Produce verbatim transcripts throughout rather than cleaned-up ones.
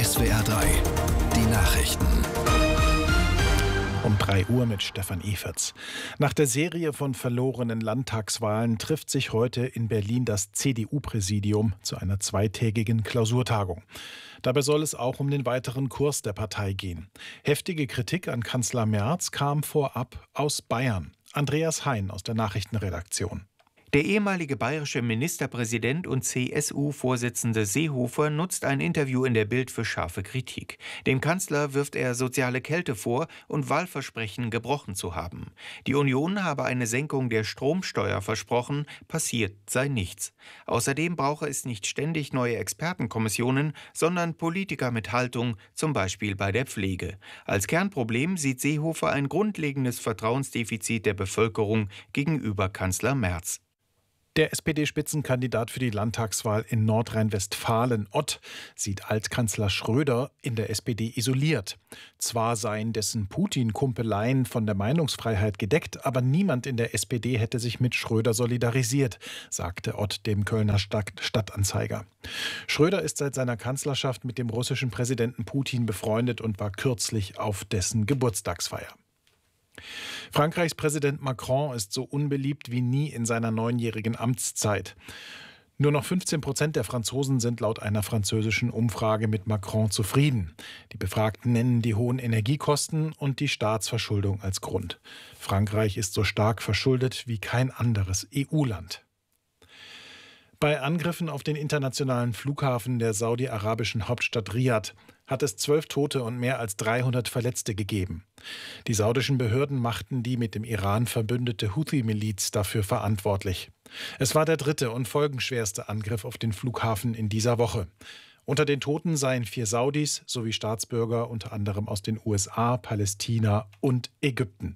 S W R drei, die Nachrichten. Um drei Uhr mit Stefan Everts. Nach der Serie von verlorenen Landtagswahlen trifft sich heute in Berlin das C D U-Präsidium zu einer zweitägigen Klausurtagung. Dabei soll es auch um den weiteren Kurs der Partei gehen. Heftige Kritik an Kanzler Merz kam vorab aus Bayern. Andreas Hein aus der Nachrichtenredaktion. Der ehemalige bayerische Ministerpräsident und C S U-Vorsitzende Seehofer nutzt ein Interview in der Bild für scharfe Kritik. Dem Kanzler wirft er soziale Kälte vor und Wahlversprechen gebrochen zu haben. Die Union habe eine Senkung der Stromsteuer versprochen, passiert sei nichts. Außerdem brauche es nicht ständig neue Expertenkommissionen, sondern Politiker mit Haltung, zum Beispiel bei der Pflege. Als Kernproblem sieht Seehofer ein grundlegendes Vertrauensdefizit der Bevölkerung gegenüber Kanzler Merz. Der S P D-Spitzenkandidat für die Landtagswahl in Nordrhein-Westfalen, Ott, sieht Altkanzler Schröder in der S P D isoliert. Zwar seien dessen Putin-Kumpeleien von der Meinungsfreiheit gedeckt, aber niemand in der S P D hätte sich mit Schröder solidarisiert, sagte Ott dem Kölner Stadt- Stadtanzeiger. Schröder ist seit seiner Kanzlerschaft mit dem russischen Präsidenten Putin befreundet und war kürzlich auf dessen Geburtstagsfeier. Frankreichs Präsident Macron ist so unbeliebt wie nie in seiner neunjährigen Amtszeit. Nur noch fünfzehn Prozent der Franzosen sind laut einer französischen Umfrage mit Macron zufrieden. Die Befragten nennen die hohen Energiekosten und die Staatsverschuldung als Grund. Frankreich ist so stark verschuldet wie kein anderes E U-Land. Bei Angriffen auf den internationalen Flughafen der saudi-arabischen Hauptstadt Riad hat es zwölf Tote und mehr als dreihundert Verletzte gegeben. Die saudischen Behörden machten die mit dem Iran verbündete Houthi-Miliz dafür verantwortlich. Es war der dritte und folgenschwerste Angriff auf den Flughafen in dieser Woche. Unter den Toten seien vier Saudis sowie Staatsbürger, unter anderem aus den U S A, Palästina und Ägypten.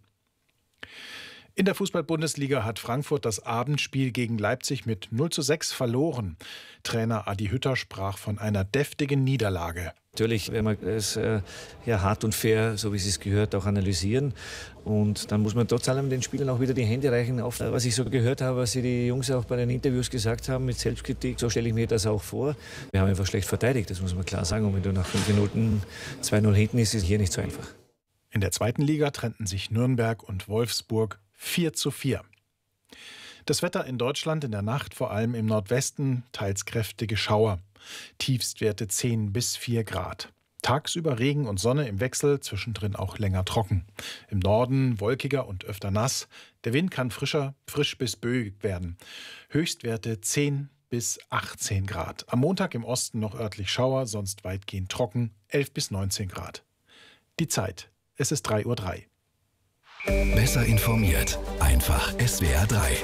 In der Fußball-Bundesliga hat Frankfurt das Abendspiel gegen Leipzig mit null zu sechs verloren. Trainer Adi Hütter sprach von einer deftigen Niederlage. Natürlich werden wir es äh, ja, hart und fair, so wie es gehört, auch analysieren. Und dann muss man trotz allem den Spielern auch wieder die Hände reichen. Auf, was ich so gehört habe, was sie die Jungs auch bei den Interviews gesagt haben mit Selbstkritik, so stelle ich mir das auch vor. Wir haben einfach schlecht verteidigt, das muss man klar sagen. Und wenn du nach fünf Minuten zwei null hinten ist, ist es hier nicht so einfach. In der zweiten Liga trennten sich Nürnberg und Wolfsburg vier zu vier. Das Wetter in Deutschland in der Nacht, vor allem im Nordwesten, teils kräftige Schauer. Tiefstwerte zehn bis vier Grad. Tagsüber Regen und Sonne im Wechsel, zwischendrin auch länger trocken. Im Norden wolkiger und öfter nass. Der Wind kann frischer, frisch bis böig werden. Höchstwerte zehn bis achtzehn Grad. Am Montag im Osten noch örtlich Schauer, sonst weitgehend trocken, elf bis neunzehn Grad. Die Zeit, es ist drei Uhr drei. Besser informiert, einfach S W R drei.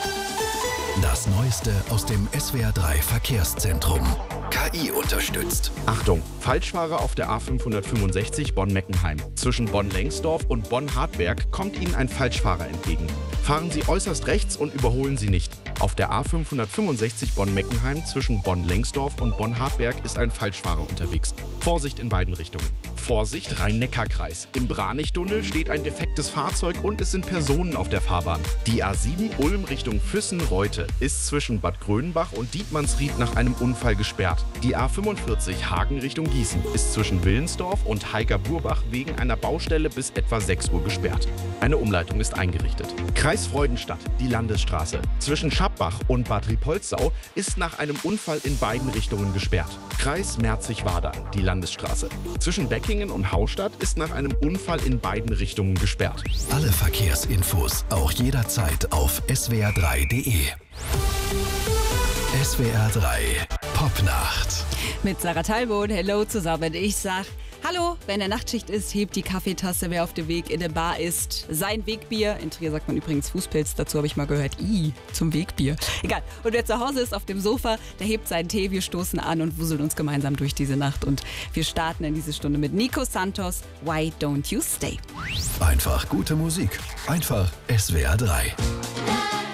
Das Neueste aus dem S W R drei Verkehrszentrum. K I unterstützt. Achtung, Falschfahrer auf der A fünfhundertfünfundsechzig Bonn-Meckenheim. Zwischen Bonn-Lengsdorf und Bonn-Hartberg kommt Ihnen ein Falschfahrer entgegen. Fahren Sie äußerst rechts und überholen Sie nicht. Auf der A fünfhundertfünfundsechzig Bonn-Meckenheim zwischen Bonn-Lengsdorf und Bonn-Hartberg ist ein Falschfahrer unterwegs. Vorsicht in beiden Richtungen. Vorsicht, Rhein-Neckar-Kreis. Im Branichtunnel steht ein defektes Fahrzeug und es sind Personen auf der Fahrbahn. Die A sieben Ulm Richtung Füssen-Reute ist zwischen Bad Grönbach und Dietmannsried nach einem Unfall gesperrt. Die A fünfundvierzig Hagen Richtung Gießen ist zwischen Willensdorf und Heiger-Burbach wegen einer Baustelle bis etwa sechs Uhr gesperrt. Eine Umleitung ist eingerichtet. Kreis Freudenstadt, die Landesstraße. Zwischen Schappbach und Bad Riepoldsau ist nach einem Unfall in beiden Richtungen gesperrt. Kreis Merzig-Wadern, die Landesstraße. Zwischen Beckingen und Haustadt ist nach einem Unfall in beiden Richtungen gesperrt. Alle Verkehrsinfos auch jederzeit auf S W R drei punkt de. S W R drei Popnacht. Mit Sarah Talbot, hello zusammen. Ich sag hallo, wenn der Nachtschicht ist, hebt die Kaffeetasse, wer auf dem Weg in eine Bar ist. Sein Wegbier, in Trier sagt man übrigens Fußpilz, dazu habe ich mal gehört, i zum Wegbier. Egal, und wer zu Hause ist auf dem Sofa, der hebt seinen Tee, wir stoßen an und wuseln uns gemeinsam durch diese Nacht. Und wir starten in diese Stunde mit Nico Santos, Why Don't You Stay? Einfach gute Musik, einfach S W R drei.